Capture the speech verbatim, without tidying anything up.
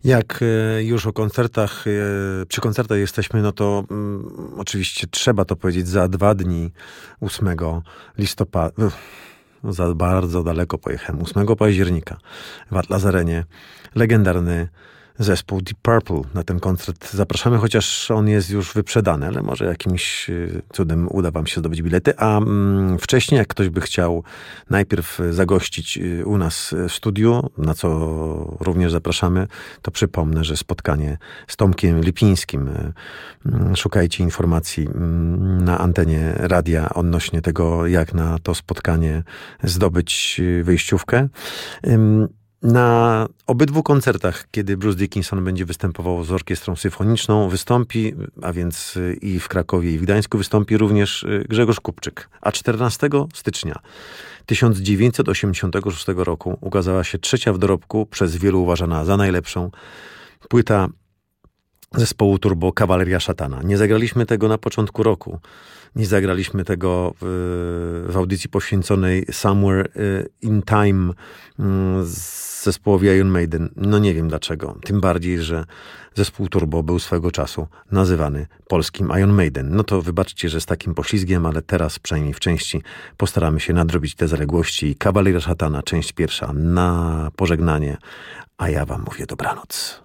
Jak już o koncertach, przy koncertach jesteśmy, no to um, oczywiście trzeba to powiedzieć, za dwa dni, ósmego listopada, no za bardzo daleko pojechałem, ósmego października w Atlas Arenie, legendarny zespół Deep Purple. Na ten koncert zapraszamy, chociaż on jest już wyprzedany, ale może jakimś cudem uda wam się zdobyć bilety. A mm, wcześniej, jak ktoś by chciał najpierw zagościć u nas w studiu, na co również zapraszamy, to przypomnę, że spotkanie z Tomkiem Lipińskim. Szukajcie informacji na antenie radia odnośnie tego, jak na to spotkanie zdobyć wyjściówkę. Na obydwu koncertach, kiedy Bruce Dickinson będzie występował z orkiestrą symfoniczną, wystąpi, a więc i w Krakowie, i w Gdańsku wystąpi również Grzegorz Kupczyk. A czternastego stycznia tysiąc dziewięćset osiemdziesiątego szóstego roku ukazała się trzecia w dorobku, przez wielu uważana za najlepszą, płyta zespołu Turbo Kawaleria Szatana. Nie zagraliśmy tego na początku roku. Nie zagraliśmy tego w, w audycji poświęconej Somewhere in Time z zespołowi Iron Maiden. No nie wiem dlaczego. Tym bardziej, że zespół Turbo był swego czasu nazywany polskim Iron Maiden. No to wybaczcie, że z takim poślizgiem, ale teraz przynajmniej w części postaramy się nadrobić te zaległości. Kawaleria Szatana, część pierwsza, na pożegnanie. A ja wam mówię dobranoc.